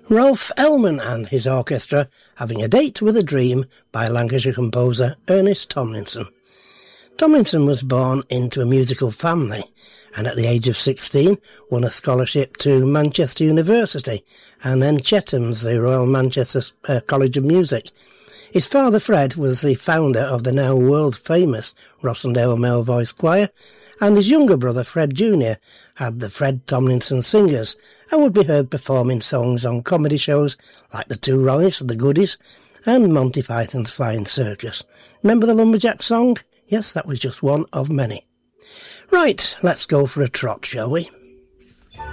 Ralph Ellman and his orchestra, Having a Date with a Dream by Lancashire composer Ernest Tomlinson. Tomlinson was born into a musical family and at the age of 16 won a scholarship to Manchester University and then Chetham's, the Royal Manchester College of Music. His father Fred was the founder of the now world famous Rossendale Male Voice Choir, and his younger brother Fred Jr. had the Fred Tomlinson Singers and would be heard performing songs on comedy shows like The Two Rollies, The Goodies and Monty Python's Flying Circus. Remember the Lumberjack song? Yes, that was just one of many. Right, let's go for a trot, shall we?